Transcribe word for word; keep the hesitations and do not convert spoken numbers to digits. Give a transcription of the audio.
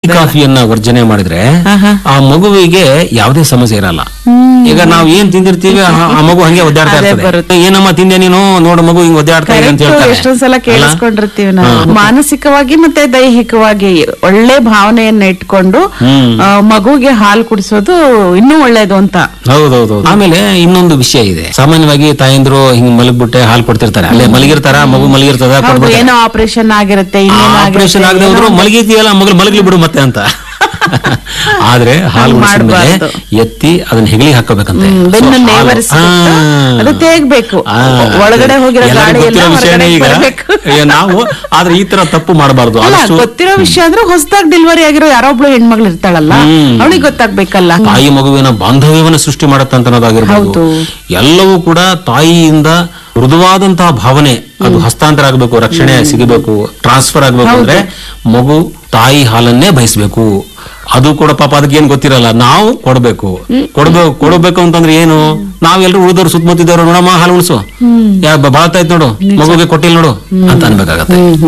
ಕಾಫಿಯನ್ನ ವರ್ಜನೆ ಮಾಡಿದ್ರೆ ಆ ಮಗುವಿಗೆ ಯಾವುದೇ ಸಮಸ್ಯೆ ಇರಲ್ಲ. ಈಗ ನಾವ್ ಏನ್ ತಿಂದಿರ್ತೀವಿ ಆ ಮಗು ಹಂಗೆ ಒದ್ದಾಡ್ತಾ ಇರ್ತದೆ. ಏನಮ್ಮ ತಿಂದೆ ನೀನು, ನೋಡು ಮಗು ಹಿಂಗ್ ಒದ್ದಾಡ್ತಾ ಇದೆ ಅಂತ ಹೇಳ್ತಾರೆ. ಎಷ್ಟೊಂದ್ ಸಲ ಕೇಳಿಸ್ಕೊಂಡಿರ್ತೀವಿ ನಾವು. ಮಾನಸಿಕವಾಗಿ ಮತ್ತೆ ದೈಹಿಕವಾಗಿ ಒಳ್ಳೆ ಭಾವನೆಯನ್ನ ಇಟ್ಕೊಂಡು ಮಗುಗೆ ಹಾಲು ಕುಡಿಸೋದು ಇನ್ನೂ ಒಳ್ಳೇದು ಅಂತ. ಹೌದೌದು. ಆಮೇಲೆ ಇನ್ನೊಂದು ವಿಷಯ ಇದೆ. ಸಾಮಾನ್ಯವಾಗಿ ತಾಯಂದ್ರು ಹಿಂಗ್ ಮಲಗ್ಬಿಟ್ಟೆ ಹಾಲು ಕೊಡ್ತಿರ್ತಾರೆ, ಅಲ್ಲೇ ಮಲಗಿರ್ತಾರ, ಮಗು ಮಲಗಿರ್ತದ, ಏನೋ ಆಪರೇಷನ್ ಆಗಿರುತ್ತೆ, ಆಪರೇಷನ್ ಆಗದೆ ಹೋದ್ರು ಮಲಗಿದೆಯಲ್ಲ ಮಗಳು ಮಲಗ್ಲಿ ಬಿಡು ಮತ್ತೆ ಅಂತ. ಆದ್ರೆ ಹಾಲು ಕುಡಿಸಿದ್ಮೇಲೆ ಎತ್ತಿ ಅದನ್ನ ಹೆಗಲಿಗೆ ಹಾಕೋಬೇಕಂತೆ, ತೇಗ್ಬೇಕು, ಒಳಗಡೆ ಹೋಗಿರೋ ವಿಷಯನೇ. ಈಗ ನಾವು ಆದ್ರೆ ಈ ತರ ತಪ್ಪು ಮಾಡಬಾರ್ದು. ಗೊತ್ತಿರೋ ವಿಷಯ ಅಂದ್ರೆ ಹೊಸದಾಗಿ ಡೆಲಿವರಿ ಆಗಿರೋ ಯಾರೊಬ್ಳು ಹೆಣ್ಮಗಳು ಇರ್ತಾಳಲ್ಲ, ಅವಳಿಗೆ ಗೊತ್ತಾಗ್ಬೇಕಲ್ಲ. ತಾಯಿ ಮಗುವಿನ ಬಾಂಧವ್ಯವನ್ನ ಸೃಷ್ಟಿ ಮಾಡತ್ತ ಅನ್ನೋದಾಗಿರ್ಬೋದು. ಎಲ್ಲವೂ ಕೂಡ ತಾಯಿಯಿಂದ ಮೃದುವಾದಂತಹ ಭಾವನೆ ಅದು ಹಸ್ತಾಂತರ ಆಗ್ಬೇಕು, ರಕ್ಷಣೆ ಸಿಗಬೇಕು, ಟ್ರಾನ್ಸ್ಫರ್ ಆಗ್ಬೇಕು ಅಂದ್ರೆ ಮಗು ತಾಯಿ ಹಾಲನ್ನೇ ಬಯಸ್ಬೇಕು. ಅದು ಕೂಡ ಪಾಪ ಅದಕ್ಕೆ ಏನ್ ಗೊತ್ತಿರಲ್ಲ, ನಾವು ಕೊಡ್ಬೇಕು. ಕೊಡ್ಬೇಕು ಕೊಡ್ಬೇಕು ಅಂತಂದ್ರೆ ಏನು, ನಾವೆಲ್ಲರೂ ಉಳಿದವ್ರು ಸುತ್ತಮುತ್ತಿದ್ದವ್ರು ನೋಡಮ್ಮ ಹಾಲು ಉಣಿಸು, ಯಾ ಬಾಳ್ತಾ ಇತ್ತು ನೋಡು, ಮಗುಗೆ ಕೊಟ್ಟಿಲ್ಲ ನೋಡು ಅಂತ ಅನ್ಬೇಕಾಗತ್ತೆ.